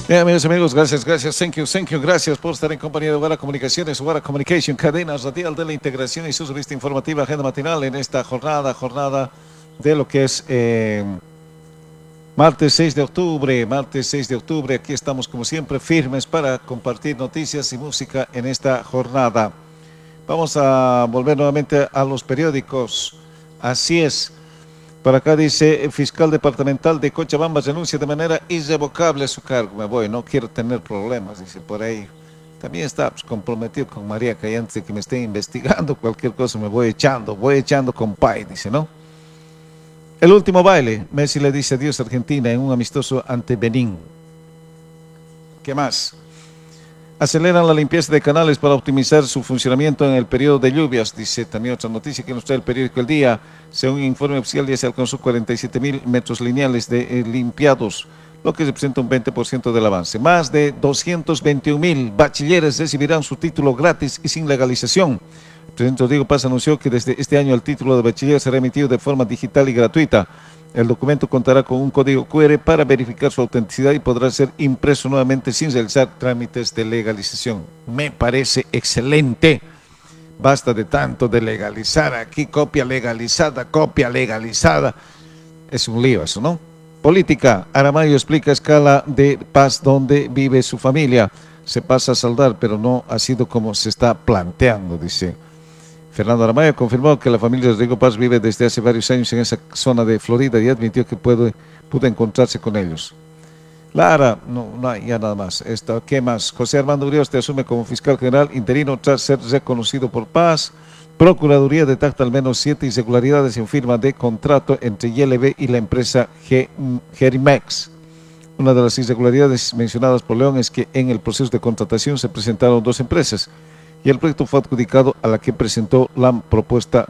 Bien, amigos, gracias, thank you, gracias por estar en compañía de Guara Comunicaciones, Guara Communication, cadena radial de la integración y su revista informativa, agenda matinal en esta jornada de lo que es martes 6 de octubre, aquí estamos como siempre firmes para compartir noticias y música en esta jornada. Vamos a volver nuevamente a los periódicos, así es. Por acá dice, fiscal departamental de Cochabamba renuncia de manera irrevocable a su cargo. Me voy, no quiero tener problemas, dice por ahí. También está comprometido con María que antes de que me esté investigando cualquier cosa me voy echando con pay, dice, ¿no? El último baile, Messi le dice adiós a Argentina en un amistoso ante Benín. ¿Qué más? Aceleran la limpieza de canales para optimizar su funcionamiento en el periodo de lluvias, dice también otra noticia que nos trae el periódico El Día. Según informe oficial, ya se alcanzó 47.000 metros lineales de limpiados, lo que representa un 20% del avance. Más de 221.000 bachilleres recibirán su título gratis y sin legalización. El presidente Rodrigo Paz anunció que desde este año el título de bachiller será emitido de forma digital y gratuita. El documento contará con un código QR para verificar su autenticidad y podrá ser impreso nuevamente sin realizar trámites de legalización. Me parece excelente. Basta de tanto de legalizar aquí, copia legalizada. Es un lío eso, ¿no? Política. Aramayo explica a escala de Paz donde vive su familia. Se pasa a saldar, pero no ha sido como se está planteando, dice. Fernando Aramayo confirmó que la familia de Rodrigo Paz vive desde hace varios años en esa zona de Florida y admitió que pudo encontrarse con ellos. Lara, no hay ya nada más. ¿Qué más? José Armando Urioste asume como fiscal general interino tras ser reconocido por Paz. Procuraduría detecta al menos 7 irregularidades en firma de contrato entre YLB y la empresa Gerimex. Una de las irregularidades mencionadas por León es que en el proceso de contratación se presentaron 2 empresas y el proyecto fue adjudicado a la que presentó la propuesta